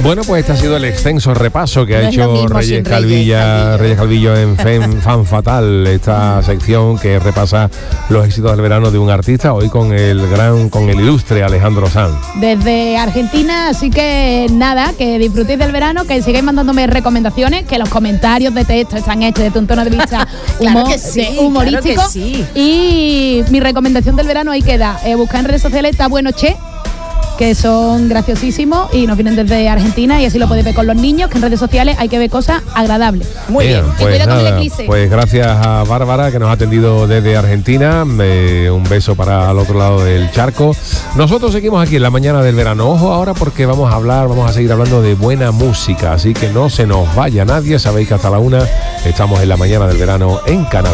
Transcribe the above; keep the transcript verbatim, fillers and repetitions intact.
Bueno, pues este ha sido el extenso repaso que ha No es lo hecho mismo Reyes sin Reyes Calvilla, Calvillo. Reyes Calvillo en Fem- Fan Fatal, esta sección que repasa los éxitos del verano de un artista, hoy con el gran, con el ilustre Alejandro Sanz. Desde Argentina, así que nada, que disfrutéis del verano, que sigáis mandándome recomendaciones, que los comentarios de texto están hechos desde un tono de vista Claro humor- que sí, de humorístico. claro que sí. Y mi recomendación del verano ahí queda, eh, buscar en redes sociales Está Bueno Che, que son graciosísimos y nos vienen desde Argentina, y así lo podéis ver con los niños, que en redes sociales hay que ver cosas agradables. Muy bien. Y Pues, cuidado con el nada, eclipse. pues gracias a Bárbara, que nos ha atendido desde Argentina. Eh, un beso para el otro lado del charco. Nosotros seguimos aquí en la mañana del verano. Ojo ahora, porque vamos a hablar, vamos a seguir hablando de buena música, así que no se nos vaya nadie. Sabéis que hasta la una estamos en la mañana del verano en Canal